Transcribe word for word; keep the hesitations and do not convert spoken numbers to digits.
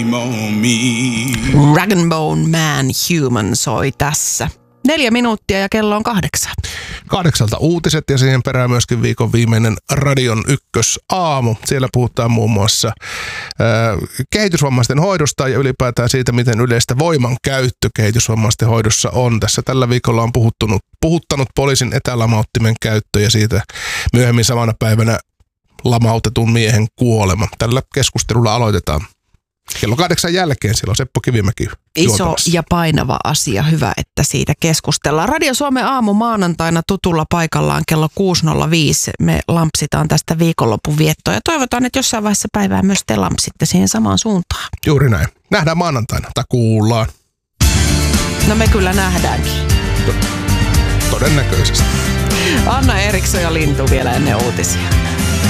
Rag and Bone Man Human soi tässä. Neljä minuuttia ja kello on kahdeksan. Kahdeksalta uutiset ja siihen perään myöskin viikon viimeinen Radion ykkösaamu. Siellä puhutaan muun muassa äh, kehitysvammaisten hoidosta ja ylipäätään siitä, miten yleistä voimankäyttö kehitysvammaisten hoidossa on. Tässä tällä viikolla on puhuttunut, puhuttanut poliisin etälamauttimen käyttö ja siitä myöhemmin samana päivänä lamautetun miehen kuolema. Tällä keskustelulla aloitetaan. Kello kahdeksan jälkeen siellä on Seppo Kivimäki Iso ja painava asia, hyvä, että siitä keskustellaan. Radio Suomen aamu maanantaina tutulla paikallaan kello kuusi nolla viisi. Me lampsitaan tästä viikonlopun viettoa ja toivotaan, että jossain vaiheessa päivää myös te lampsitte siihen samaan suuntaan. Juuri näin. Nähdään maanantaina tai kuullaan. No me kyllä nähdäänkin. Todennäköisesti. Anna Eriksson ja Lintu vielä ennen uutisia.